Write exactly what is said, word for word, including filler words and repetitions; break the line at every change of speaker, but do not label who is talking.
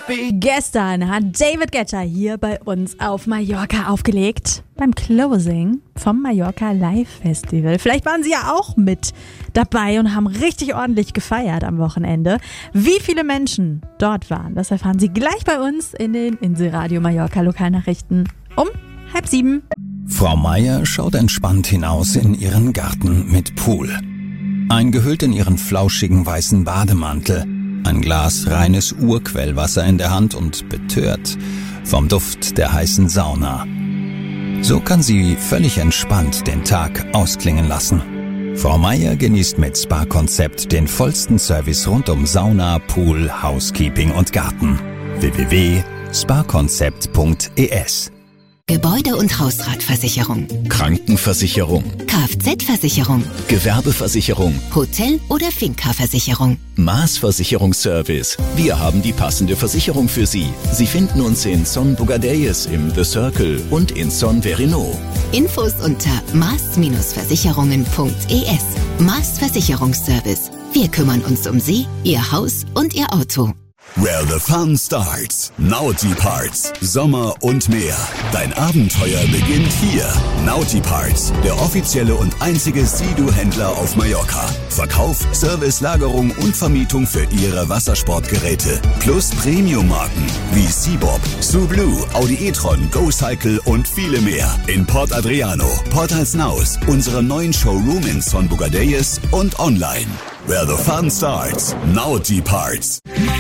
happy.
Gestern hat David Guetta hier bei uns auf Mallorca aufgelegt. Beim Closing vom Mallorca Live Festival. Vielleicht waren Sie ja auch mit dabei und haben richtig ordentlich gefeiert am Wochenende. Wie viele Menschen dort waren, das erfahren Sie gleich bei uns in den Inselradio Mallorca Lokalnachrichten um halb sieben.
Frau Meier schaut entspannt hinaus in ihren Garten mit Pool. Eingehüllt in ihren flauschigen weißen Bademantel, ein Glas reines Urquellwasser in der Hand und betört vom Duft der heißen Sauna. So kann sie völlig entspannt den Tag ausklingen lassen. Frau Meier genießt mit Spa-Konzept den vollsten Service rund um Sauna, Pool, Housekeeping und Garten. w w w punkt sparkonzept punkt e s
Gebäude- und Hausratversicherung,
Krankenversicherung,
Kfz-Versicherung,
Gewerbeversicherung,
Hotel- oder Finca-Versicherung.
Maas-Versicherungsservice. Wir haben die passende Versicherung für Sie. Sie finden uns in Son Bogadelles im The Circle und in Son Verino.
Infos unter maas Versicherungen punkt e s. Maas Versicherungsservice. Wir kümmern uns um Sie, Ihr Haus und Ihr Auto.
Where the fun starts. Naughty Parts. Sommer und mehr. Dein Abenteuer beginnt hier. Naughty Parts, der offizielle und einzige Sea-Doo-Händler auf Mallorca. Verkauf, Service, Lagerung und Vermietung für Ihre Wassersportgeräte. Plus Premium-Marken wie Seabob, Sublue, Audi e-tron, GoCycle und viele mehr. In Port Adriano, Port Alsnaus, unserem neuen Showroom in Son Bogadelles und online. Where the fun starts. Naughty Parts.